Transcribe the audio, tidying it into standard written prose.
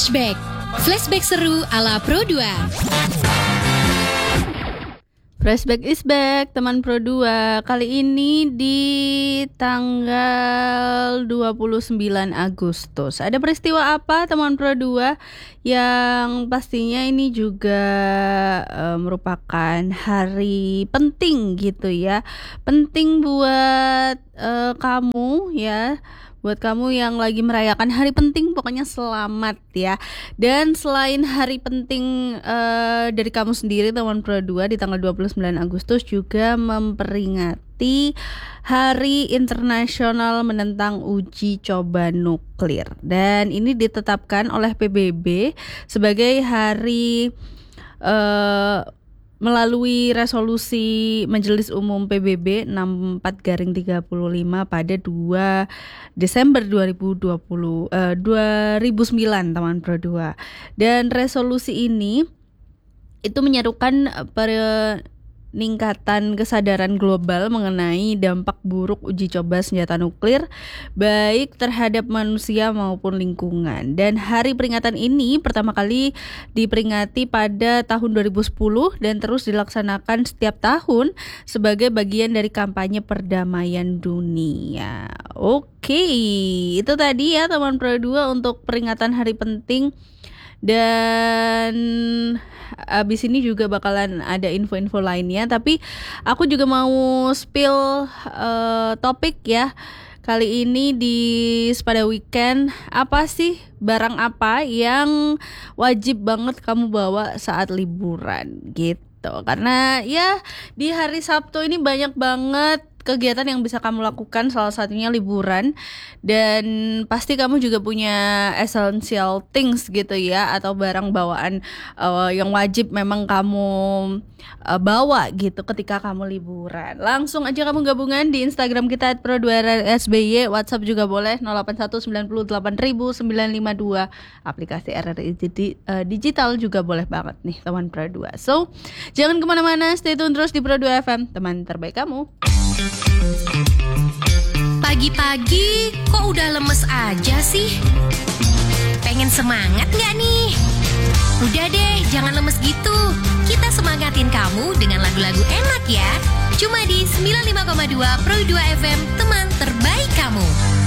Flashback. Flashback seru ala Pro 2. Flashback is back, teman Pro 2. Kali ini di tanggal 29 Agustus. Ada peristiwa apa, teman Pro 2? Yang pastinya ini juga merupakan hari penting gitu ya. Penting buat kamu ya. Buat kamu yang lagi merayakan hari penting, pokoknya selamat ya. Dan selain hari penting dari kamu sendiri, teman Pro 2, di tanggal 29 Agustus juga memperingati Hari Internasional Menentang Uji Coba Nuklir. Dan ini ditetapkan oleh PBB sebagai hari melalui resolusi Majelis Umum PBB 64/35 pada 2 Desember 2009, teman Pro 2. Dan resolusi ini itu menyerukan peningkatan kesadaran global mengenai dampak buruk uji coba senjata nuklir baik terhadap manusia maupun lingkungan. Dan hari peringatan ini pertama kali diperingati pada tahun 2010 dan terus dilaksanakan setiap tahun sebagai bagian dari kampanye perdamaian dunia. Oke, itu tadi ya teman Pro 2 untuk peringatan hari penting. Dan abis ini juga bakalan ada info-info lainnya, tapi aku juga mau spill topik ya. Kali ini pada weekend, apa sih barang apa yang wajib banget kamu bawa saat liburan gitu. Karena ya di hari Sabtu ini banyak banget kegiatan yang bisa kamu lakukan, salah satunya liburan. Dan pasti kamu juga punya essential things gitu ya, atau barang bawaan yang wajib memang kamu bawa gitu ketika kamu liburan. Langsung aja kamu gabungan di Instagram kita @pro2rsby, WhatsApp juga boleh 081 908 952. Aplikasi RRI Digital juga boleh banget nih teman Pro 2. So, jangan kemana-mana, stay tune terus di Pro 2 FM, teman terbaik kamu. Pagi-pagi kok udah lemes aja sih? Pengen semangat gak nih? Udah deh, jangan lemes gitu. Kita semangatin kamu dengan lagu-lagu enak ya. Cuma di 95,2 Pro 2 FM, teman terbaik kamu.